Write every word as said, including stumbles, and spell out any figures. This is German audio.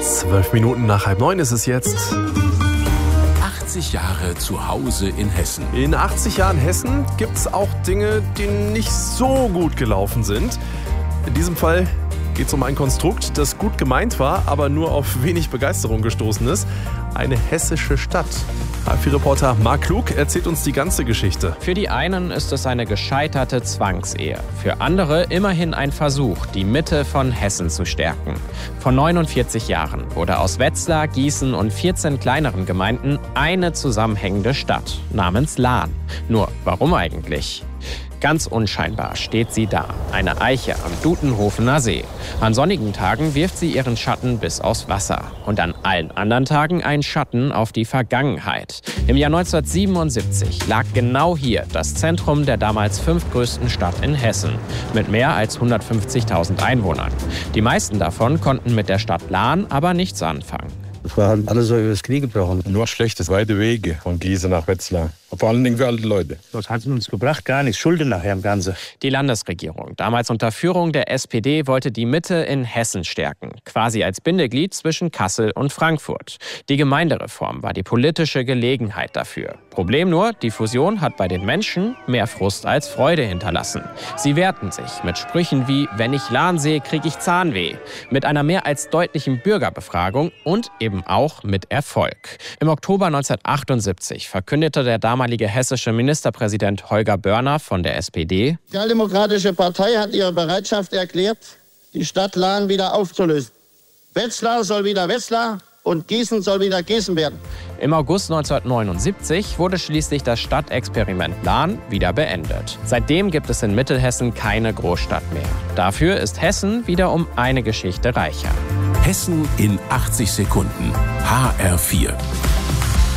Zwölf Minuten nach halb neun ist es jetzt. achtzig Jahre zu Hause in Hessen. In achtzig Jahren Hessen gibt es auch Dinge, die nicht so gut gelaufen sind. In diesem Fall geht es um ein Konstrukt, das gut gemeint war, aber nur auf wenig Begeisterung gestoßen ist. Eine hessische Stadt. H vier Reporter Marc Klug erzählt uns die ganze Geschichte. Für die einen ist es eine gescheiterte Zwangsehe. Für andere immerhin ein Versuch, die Mitte von Hessen zu stärken. Vor neunundvierzig Jahren wurde aus Wetzlar, Gießen und vierzehn kleineren Gemeinden eine zusammenhängende Stadt namens Lahn. Nur warum eigentlich? Ganz unscheinbar steht sie da, eine Eiche am Dutenhofener See. An sonnigen Tagen wirft sie ihren Schatten bis aufs Wasser. Und an allen anderen Tagen ein Schatten auf die Vergangenheit. Im Jahr neunzehnhundertsiebenundsiebzig lag genau hier das Zentrum der damals fünftgrößten Stadt in Hessen. Mit mehr als hundertfünfzigtausend Einwohnern. Die meisten davon konnten mit der Stadt Lahn aber nichts anfangen. Das war halt alles so über das Knie gebrochen. Nur schlechte, weite Wege von Gießen nach Wetzlar. Vor allen Dingen für alte Leute. Das hat uns gebracht, gar nichts. Schulden nachher im Ganzen. Die Landesregierung, damals unter Führung der S P D, wollte die Mitte in Hessen stärken. Quasi als Bindeglied zwischen Kassel und Frankfurt. Die Gemeindereform war die politische Gelegenheit dafür. Problem nur, die Fusion hat bei den Menschen mehr Frust als Freude hinterlassen. Sie wehrten sich mit Sprüchen wie, wenn ich Lahn sehe, krieg ich Zahnweh. Mit einer mehr als deutlichen Bürgerbefragung und eben auch mit Erfolg. Im Oktober neunzehnhundertachtundsiebzig verkündete der damalige hessische Ministerpräsident Holger Börner von der S P D: Die Sozialdemokratische Partei hat ihre Bereitschaft erklärt, die Stadt Lahn wieder aufzulösen. Wetzlar soll wieder Wetzlar und Gießen soll wieder Gießen werden. Im August neunzehnhundertneunundsiebzig wurde schließlich das Stadtexperiment Lahn wieder beendet. Seitdem gibt es in Mittelhessen keine Großstadt mehr. Dafür ist Hessen wieder um eine Geschichte reicher. Hessen in achtzig Sekunden. H R vier.